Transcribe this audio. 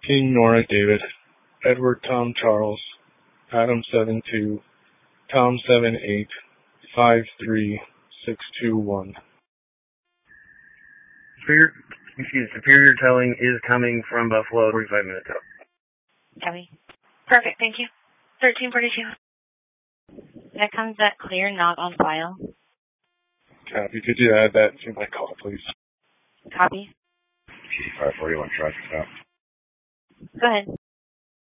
King Nora David, Edward Tom Charles, Adam 72, Tom 78, 53621. Superior towing is coming from Buffalo 45 minutes out. Copy. Perfect, thank you. 1342. That comes at clear, not on file. Copy. Could you add that to my call, please? Copy. 541 traffic stop. Go ahead.